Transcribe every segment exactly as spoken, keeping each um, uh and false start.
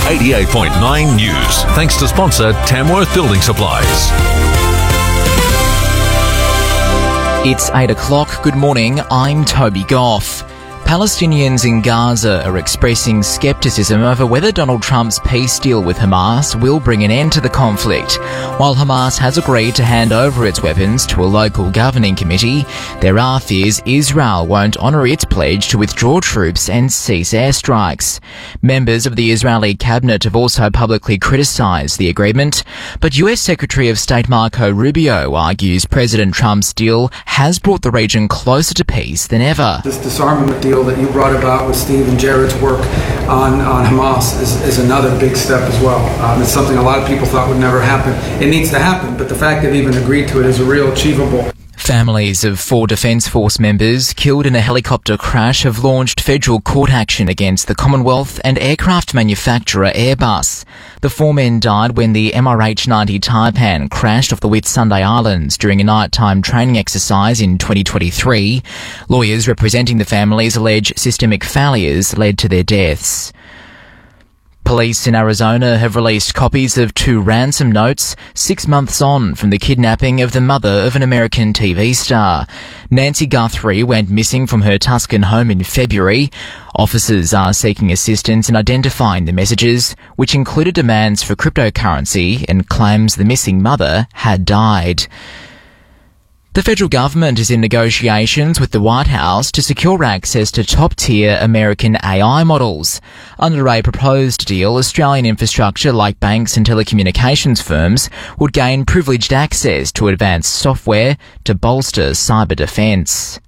eighty-eight point nine News. Thanks to sponsor Tamworth Building Supplies. It's eight o'clock. Good morning. I'm Toby Goff. Palestinians in Gaza are expressing scepticism over whether Donald Trump's peace deal with Hamas will bring an end to the conflict. While Hamas has agreed to hand over its weapons to a local governing committee, there are fears Israel won't honour its pledge to withdraw troops and cease airstrikes. Members of the Israeli cabinet have also publicly criticised the agreement, but U S Secretary of State Marco Rubio argues President Trump's deal has brought the region closer to peace than ever. This disarmament deal that you brought about with Steve and Jared's work on, on Hamas is, is another big step as well. Um, it's something a lot of people thought would never happen. It needs to happen, but the fact they've even agreed to it is a real achievable. Families of four Defence Force members killed in a helicopter crash have launched federal court action against the Commonwealth and aircraft manufacturer Airbus. The four men died when the M R H ninety Taipan crashed off the Whitsunday Islands during a nighttime training exercise in twenty twenty-three. Lawyers representing the families allege systemic failures led to their deaths. Police in Arizona have released copies of two ransom notes six months on from the kidnapping of the mother of an American T V star. Nancy Guthrie went missing from her Tuscan home in February. Officers are seeking assistance in identifying the messages, which included demands for cryptocurrency and claims the missing mother had died. The federal government is in negotiations with the White House to secure access to top-tier American A I models. Under a proposed deal, Australian infrastructure like banks and telecommunications firms would gain privileged access to advanced software to bolster cyber defence.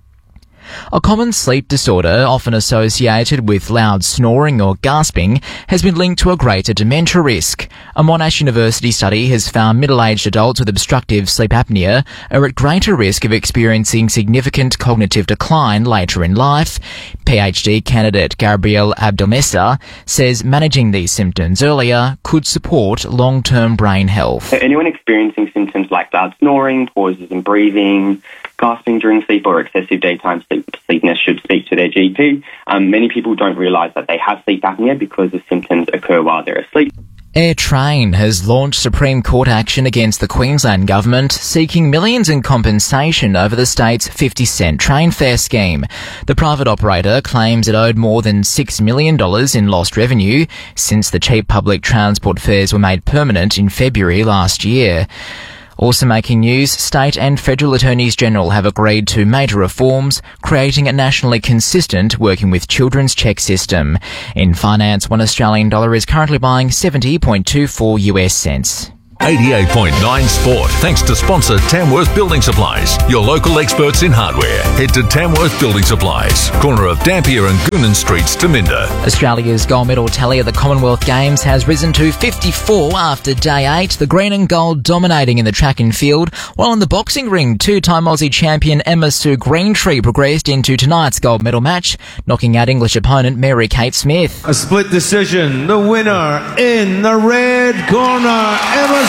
A common sleep disorder, often associated with loud snoring or gasping, has been linked to a greater dementia risk. A Monash University study has found middle-aged adults with obstructive sleep apnea are at greater risk of experiencing significant cognitive decline later in life. PhD candidate Gabrielle Abdelmessa says managing these symptoms earlier could support long-term brain health. So anyone experiencing symptoms like loud snoring, pauses in breathing, gasping during sleep or excessive daytime sleep, sleepiness should speak to their G P. Um, many people don't realise that they have sleep apnea because the symptoms occur while they're asleep. AirTrain has launched Supreme Court action against the Queensland Government, seeking millions in compensation over the state's fifty cent train fare scheme. The private operator claims it owed more than six million dollars in lost revenue since the cheap public transport fares were made permanent in February last year. Also making news, state and federal attorneys general have agreed to major reforms, creating a nationally consistent working with children's cheque system. In finance, one Australian dollar is currently buying seventy point two four U S cents. eighty-eight point nine Sport. Thanks to sponsor Tamworth Building Supplies, your local experts in hardware. Head to Tamworth Building Supplies, corner of Dampier and Goonan Streets, Taminda. Australia's gold medal tally at the Commonwealth Games has risen to fifty-four after day eight. The green and gold dominating in the track and field, while in the boxing ring, two-time Aussie champion Emma Sue Greentree progressed into tonight's gold medal match, knocking out English opponent Mary Kate Smith. A split decision. The winner in the red corner, Emma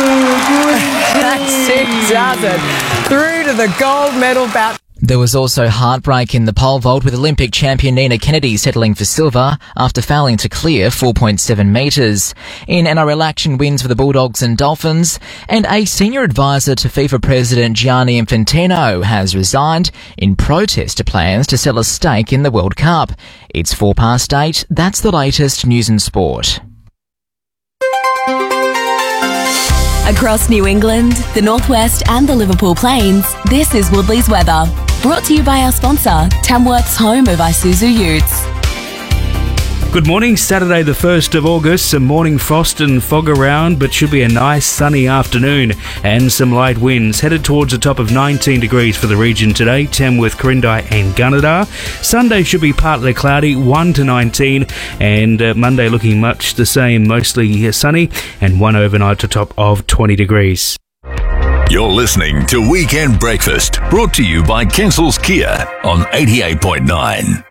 That's it, does it. Through to the gold medal bout. There was also heartbreak in the pole vault with Olympic champion Nina Kennedy settling for silver after failing to clear four point seven metres. In N R L action, wins for the Bulldogs and Dolphins, and a senior advisor to FIFA President Gianni Infantino has resigned in protest to plans to sell a stake in the World Cup. It's four past eight. That's the latest news and sport. Across New England, the Northwest and the Liverpool Plains, this is Woodley's weather. Brought to you by our sponsor, Tamworth's home of Isuzu Utes. Good morning, Saturday the first of August, some morning frost and fog around, but should be a nice sunny afternoon and some light winds. Headed towards a top of nineteen degrees for the region today, Tamworth, Corindai and Gunnedah. Sunday should be partly cloudy, one to nineteen, and uh, Monday looking much the same, mostly sunny, and one overnight to top of twenty degrees. You're listening to Weekend Breakfast, brought to you by Kensel's Kia on eighty-eight point nine.